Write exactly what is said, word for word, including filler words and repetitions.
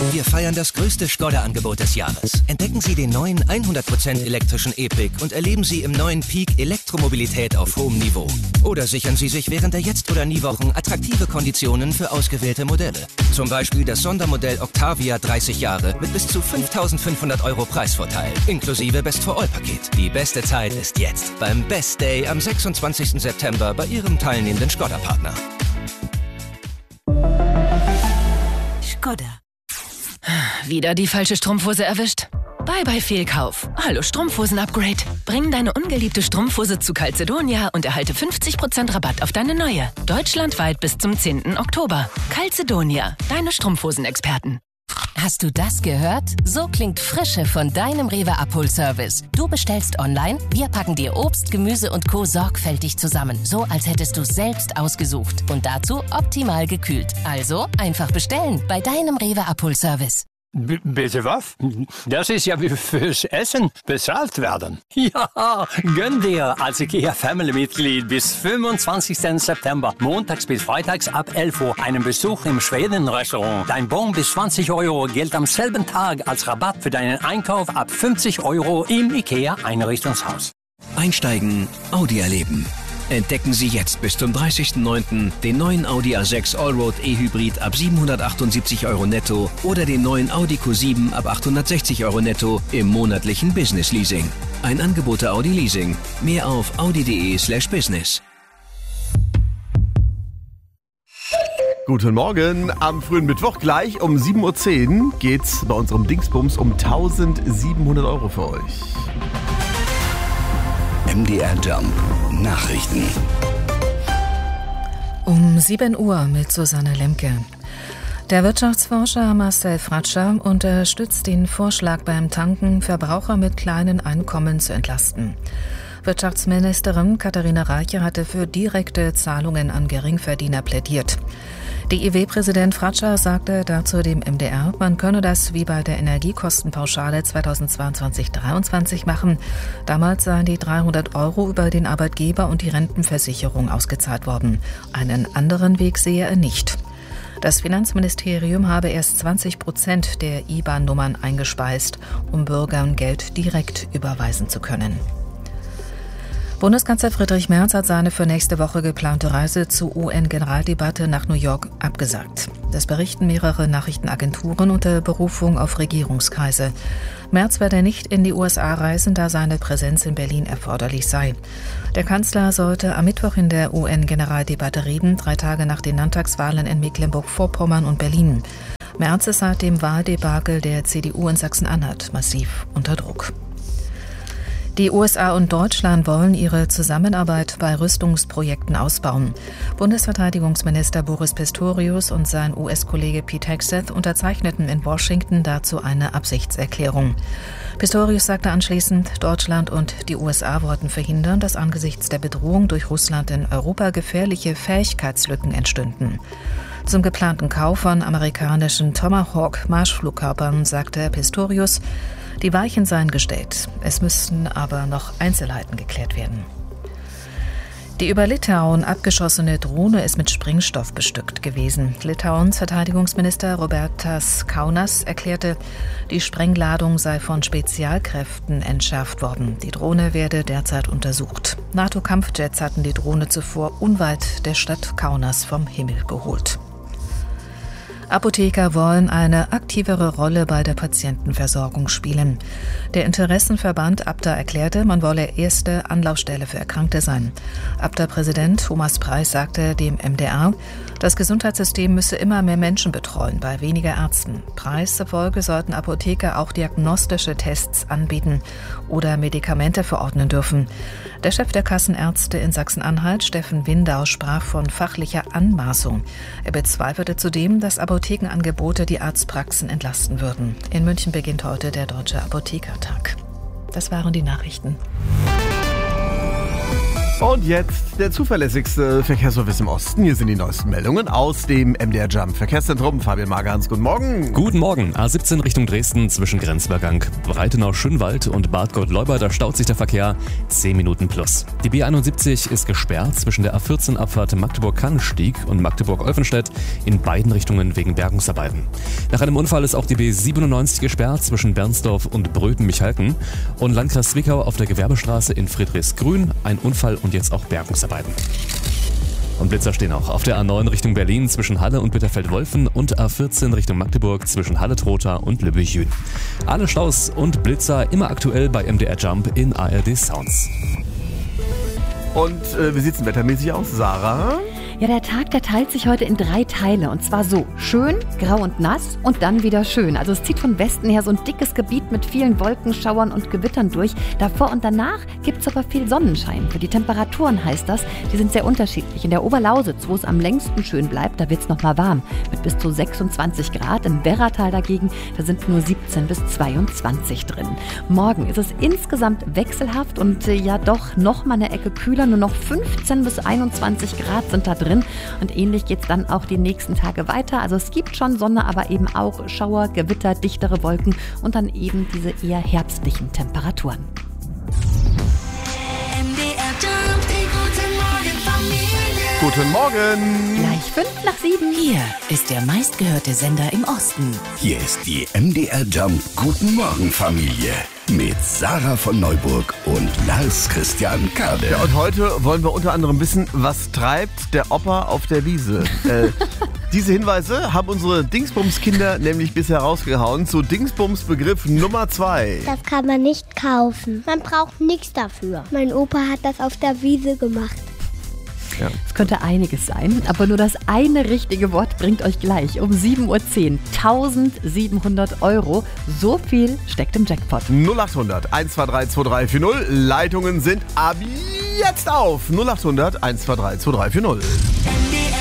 Wir feiern das größte Skoda-Angebot des Jahres. Entdecken Sie den neuen hundert Prozent elektrischen E-Pick und erleben Sie im neuen Peak Elektromobilität auf hohem Niveau. Oder sichern Sie sich während der Jetzt- oder Nie-Wochen attraktive Konditionen für ausgewählte Modelle. Zum Beispiel das Sondermodell Octavia dreißig Jahre mit bis zu fünftausendfünfhundert Euro Preisvorteil, inklusive Best-for-All-Paket. Die beste Zeit ist jetzt beim Best Day am sechsundzwanzigsten September bei Ihrem teilnehmenden Skoda-Partner. Skoda. Wieder die falsche Strumpfhose erwischt? Bye bye Fehlkauf. Hallo Strumpfhosen-Upgrade. Bring deine ungeliebte Strumpfhose zu Calzedonia und erhalte fünfzig Prozent Rabatt auf deine neue. Deutschlandweit bis zum zehnten Oktober. Calzedonia, deine Strumpfhosen-Experten. Hast du das gehört? So klingt Frische von deinem Rewe Abholservice. Du bestellst online, wir packen dir Obst, Gemüse und Co. sorgfältig zusammen. So, als hättest du selbst ausgesucht. Und dazu optimal gekühlt. Also einfach bestellen bei deinem Rewe Abholservice. B- bitte was? Das ist ja wie fürs Essen bezahlt werden. Ja, gönn dir als IKEA-Family-Mitglied bis fünfundzwanzigsten September, montags bis freitags ab elf Uhr, einen Besuch im Schweden-Restaurant. Dein Bon bis zwanzig Euro gilt am selben Tag als Rabatt für deinen Einkauf ab fünfzig Euro im IKEA-Einrichtungshaus. Einsteigen, Audi erleben. Entdecken Sie jetzt bis zum dreißigsten neunten den neuen Audi A sechs Allroad E-Hybrid ab siebenhundertachtundsiebzig Euro netto oder den neuen Audi Q sieben ab achthundertsechzig Euro netto im monatlichen Business Leasing. Ein Angebot der Audi Leasing. Mehr auf audi.de slash business. Guten Morgen, am frühen Mittwoch gleich um sieben Uhr zehn geht's bei unserem Dingsbums um tausendsiebenhundert Euro für euch. M D R Jump Nachrichten. Um sieben Uhr mit Susanne Lemke. Der Wirtschaftsforscher Marcel Fratscher unterstützt den Vorschlag beim Tanken, Verbraucher mit kleinen Einkommen zu entlasten. Wirtschaftsministerin Katharina Reiche hatte für direkte Zahlungen an Geringverdiener plädiert. D I W-Präsident Fratscher sagte dazu dem M D R, man könne das wie bei der Energiekostenpauschale zweitausendzweiundzwanzig dreiundzwanzig machen. Damals seien die dreihundert Euro über den Arbeitgeber und die Rentenversicherung ausgezahlt worden. Einen anderen Weg sehe er nicht. Das Finanzministerium habe erst zwanzig Prozent der I B A N-Nummern eingespeist, um Bürgern Geld direkt überweisen zu können. Bundeskanzler Friedrich Merz hat seine für nächste Woche geplante Reise zur U N-Generaldebatte nach New York abgesagt. Das berichten mehrere Nachrichtenagenturen unter Berufung auf Regierungskreise. Merz werde nicht in die U S A reisen, da seine Präsenz in Berlin erforderlich sei. Der Kanzler sollte am Mittwoch in der U N-Generaldebatte reden, drei Tage nach den Landtagswahlen in Mecklenburg-Vorpommern und Berlin. Merz ist seit dem Wahldebakel der C D U in Sachsen-Anhalt massiv unter Druck. Die U S A und Deutschland wollen ihre Zusammenarbeit bei Rüstungsprojekten ausbauen. Bundesverteidigungsminister Boris Pistorius und sein U S-Kollege Pete Hegseth unterzeichneten in Washington dazu eine Absichtserklärung. Pistorius sagte anschließend, Deutschland und die U S A wollten verhindern, dass angesichts der Bedrohung durch Russland in Europa gefährliche Fähigkeitslücken entstünden. Zum geplanten Kauf von amerikanischen Tomahawk-Marschflugkörpern sagte Pistorius, die Weichen seien gestellt. Es müssten aber noch Einzelheiten geklärt werden. Die über Litauen abgeschossene Drohne ist mit Sprengstoff bestückt gewesen. Litauens Verteidigungsminister Robertas Kaunas erklärte, die Sprengladung sei von Spezialkräften entschärft worden. Die Drohne werde derzeit untersucht. NATO-Kampfjets hatten die Drohne zuvor unweit der Stadt Kaunas vom Himmel geholt. Apotheker wollen eine aktivere Rolle bei der Patientenversorgung spielen. Der Interessenverband ABDA erklärte, man wolle erste Anlaufstelle für Erkrankte sein. ABDA-Präsident Thomas Preis sagte dem M D R, das Gesundheitssystem müsse immer mehr Menschen betreuen, bei weniger Ärzten. Preis zufolge sollten Apotheker auch diagnostische Tests anbieten oder Medikamente verordnen dürfen. Der Chef der Kassenärzte in Sachsen-Anhalt, Steffen Windau, sprach von fachlicher Anmaßung. Er bezweifelte zudem, dass Apothekenangebote die Arztpraxen entlasten würden. In München beginnt heute der Deutsche Apothekertag. Das waren die Nachrichten. Und jetzt der zuverlässigste Verkehrsservice im Osten. Hier sind die neuesten Meldungen aus dem M D R Jump Verkehrszentrum. Fabian Magans, guten Morgen. Guten Morgen. A siebzehn Richtung Dresden zwischen Grenzübergang Breitenau-Schönwald und Bad Gottleuba. Da staut sich der Verkehr zehn Minuten plus. Die B einundsiebzig ist gesperrt zwischen der A vierzehn Abfahrt Magdeburg-Kannenstieg und Magdeburg-Olfenstedt in beiden Richtungen wegen Bergungsarbeiten. Nach einem Unfall ist auch die B siebenundneunzig gesperrt zwischen Bernsdorf und Bröthen-Michalken und Landkreis Zwickau auf der Gewerbestraße in Friedrichsgrün. Ein Unfall und jetzt auch Bergungsarbeiten. Und Blitzer stehen auch auf der A neun Richtung Berlin zwischen Halle und Bitterfeld-Wolfen und A vierzehn Richtung Magdeburg zwischen Halle-Trotha und Lübbecke-Jüden. Alle Staus und Blitzer immer aktuell bei M D R Jump in A R D Sounds. Und äh, wie sieht's denn wettermäßig aus, Sarah? Ja, der Tag, der teilt sich heute in drei Teile. Und zwar so: schön, grau und nass und dann wieder schön. Also es zieht von Westen her so ein dickes Gebiet mit vielen Wolkenschauern und Gewittern durch. Davor und danach gibt es aber viel Sonnenschein. Für die Temperaturen heißt das, die sind sehr unterschiedlich. In der Oberlausitz, wo es am längsten schön bleibt, da wird es nochmal warm. Mit bis zu sechsundzwanzig Grad. Im Werratal dagegen, da sind nur siebzehn bis zweiundzwanzig drin. Morgen ist es insgesamt wechselhaft und äh, ja doch nochmal eine Ecke kühler. Nur noch fünfzehn bis einundzwanzig Grad sind da drin. Und ähnlich geht es dann auch die nächsten Tage weiter. Also es gibt schon Sonne, aber eben auch Schauer, Gewitter, dichtere Wolken und dann eben diese eher herbstlichen Temperaturen. Guten Morgen. Gleich fünf nach sieben. Hier ist der meistgehörte Sender im Osten. Hier ist die M D R Jump Guten Morgen Familie mit Sarah von Neuburg und Lars Christian Kade. Ja, und heute wollen wir unter anderem wissen, was treibt der Opa auf der Wiese. äh, diese Hinweise haben unsere Dingsbums-Kinder nämlich bisher rausgehauen zu Dingsbums-Begriff Nummer zwei. Das kann man nicht kaufen. Man braucht nichts dafür. Mein Opa hat das auf der Wiese gemacht. Ja. Es könnte einiges sein, aber nur das eine richtige Wort bringt euch gleich um sieben Uhr zehn tausendsiebenhundert Euro. So viel steckt im Jackpot. null achthundert eins zwei drei zwei drei vier null. Leitungen sind ab jetzt auf. null achthundert eins zwei drei zwei drei vier null.